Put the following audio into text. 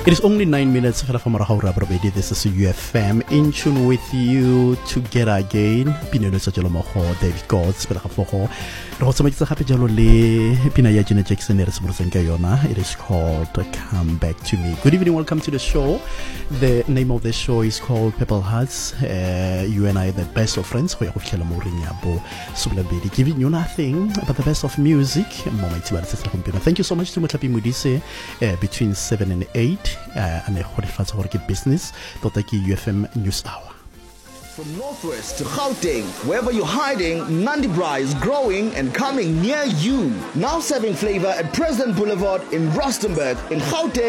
It is only 9 minutes from Rahau. This is UFM in tune with you together again. Pino sa Jalomoho, David Gods, Perafoho. Rosamix Happy Jalole, Pinaya Janet Jackson, it is called Come Back to Me. Good evening, welcome to the show. The name of the show is called Purple Hearts. You and I, the best of friends, giving you nothing but the best of music. Thank you so much to Mutapi Mudise between 7 and 8. And the business UFM News Hour. From Northwest to Gauteng, wherever you're hiding, Nandi Bra is growing and coming near you. Now serving flavor at President Boulevard in Rustenburg in Gauteng.